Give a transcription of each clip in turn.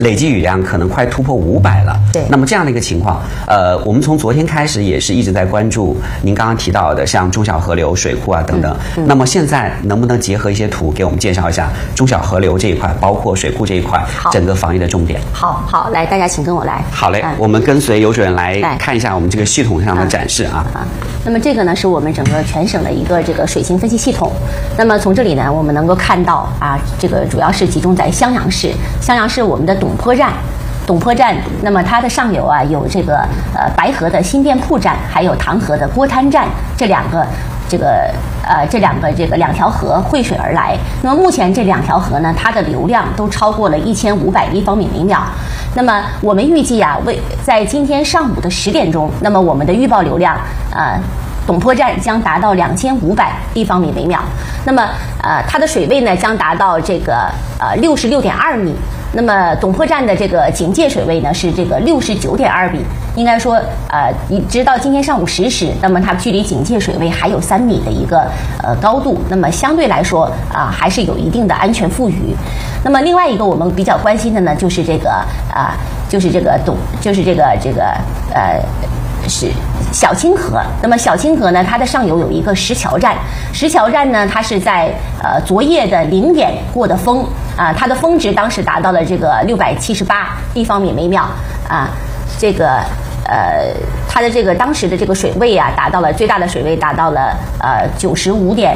累计雨量可能快突破500了。 对， 那么这样的一个情况，我们从昨天开始也是一直在关注您刚刚提到的像中小河流、水库啊等等。那么现在能不能结合一些图给我们介绍一下中小河流这一块，包括水库这一块整个防疫的重点？ 好，来，大家请跟我来。 好嘞，我们跟随尤主任来看一下我们这个系统上的展示啊。 那么这个呢是我们整个全省的一个这个水情分析系统。那么从这里呢，我们能够看到啊，这个主要是集中在襄阳市。襄阳市我们的董坡站，那么它的上游啊有这个白河的新店铺站，还有唐河的郭滩站，这两条河汇水而来。那么目前这2条河呢，它的流量都超过了1500立方米每秒。那么我们预计啊，在今天上午的10点钟，那么我们的预报流量董坡站将达到2500立方米每秒。那么它的水位呢将达到这个66.2米。那么董坡站的这个警戒水位呢是这个69.2米，应该说直到今天上午10时，那么它距离警戒水位还有3米的一个高度，那么相对来说还是有一定的安全富余。那么另外一个我们比较关心的呢就是是小清河。那么小清河呢，它的上游有一个石桥站，呢，它是在昨夜的0点过的风它的峰值当时达到了这个678立方米每秒它的这个当时的这个水位达到了最大的水位达到了95.21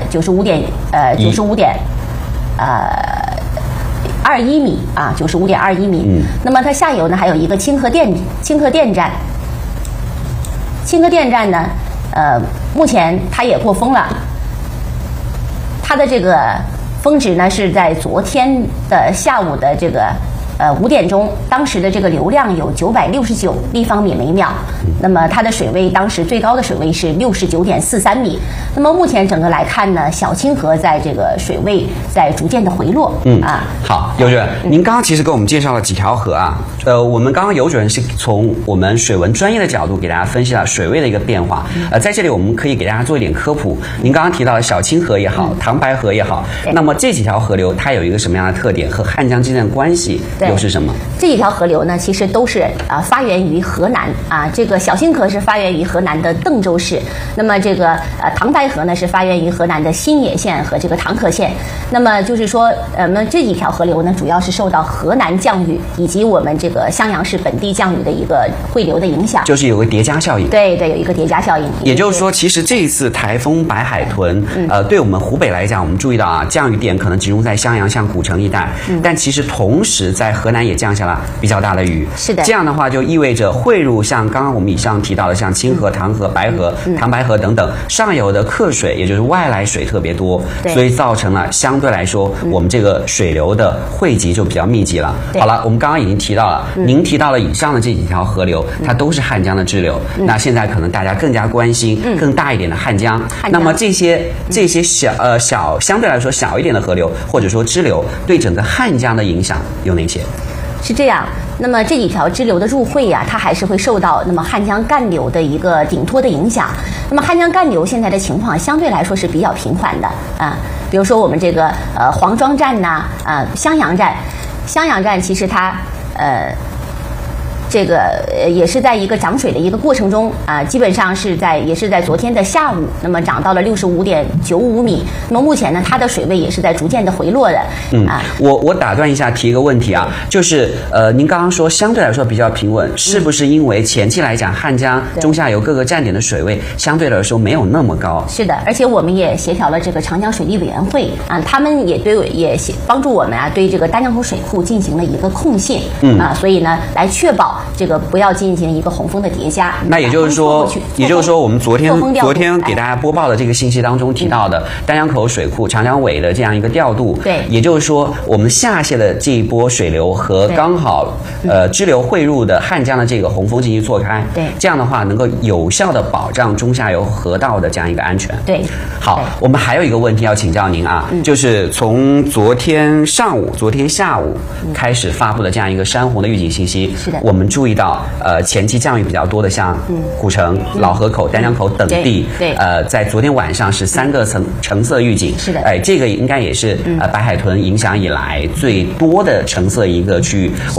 米95.21米。那么它下游呢还有一个清河店站。清河店站呢，目前它也过风了，它的这个峰值呢是在昨天的下午的这个5点钟，当时的这个流量有969立方米每秒。那么它的水位当时最高的水位是69.43米。那么目前整个来看呢，小清河在这个水位在逐渐的回落。 好，尤主任，您刚刚其实给我们介绍了几条河啊。我们刚刚尤主任是从我们水文专业的角度给大家分析了水位的一个变化。在这里我们可以给大家做一点科普。您刚刚提到的小清河也好，唐白河也好，那么这几条河流它有一个什么样的特点，和汉江之间的关系又是什么？ 这几条河流呢，其实都是发源于河南这个小清河是发源于河南的邓州市，那么这个唐白河呢是发源于河南的新野县和这个唐河县。那么就是说，这几条河流呢，主要是受到河南降雨以及我们这个襄阳市本地降雨的一个汇流的影响， 就是有个叠加效应。 对，有一个叠加效应。 也就是说，其实这一次台风白海豚，对我们湖北来讲，我们注意到降雨点可能集中在襄阳、像古城一带，但其实同时在河南也降下了比较大的雨。 是的， 这样的话就意味着汇入像刚刚我们以上提到的像清河、唐河、白河、唐白河等等上游的客水，也就是外来水特别多，所以造成了相对来说我们这个水流的汇集就比较密集了。好了，我们刚刚已经提到了，您提到了以上的这几条河流，它都是汉江的支流。那现在可能大家更加关心更大一点的汉江。那么这些相对来说小一点的河流或者说支流，对整个汉江的影响有哪些？ 是这样，那么这几条支流的入汇它还是会受到那么汉江干流的一个顶托的影响。那么汉江干流现在的情况相对来说是比较平缓的比如说我们这个黄庄站襄阳站其实它这个也是在一个涨水的一个过程中基本上也是在昨天的下午，那么涨到了65.95米。那么目前呢，它的水位也是在逐渐的回落的。 我打断一下，提一个问题就是您刚刚说相对来说比较平稳，是不是因为前期来讲汉江中下游各个站点的水位相对来说没有那么高？是的，而且我们也协调了这个长江水利委员会他们也帮助我们对这个丹江口水库进行了一个控泄所以呢来确保这个不要进行一个洪峰的叠加。 那也就是说，我们昨天给大家播报的这个信息当中提到的丹江口水库、长江尾的这样一个调度， 对， 也就是说，我们下泄的这一波水流和刚好支流汇入的汉江的这个洪峰进行错开， 对， 这样的话能够有效的保障中下游河道的这样一个安全。 对， 好，我们还有一个问题要请教您就是从昨天下午开始发布的这样一个山洪的预警信息， 是的， 我们注意到前期降雨比较多的像古城、老河口、丹江口等地，在昨天晚上是3个橙色预警， 是的， 这个应该也是白海豚影响以来最多的橙色一个区域。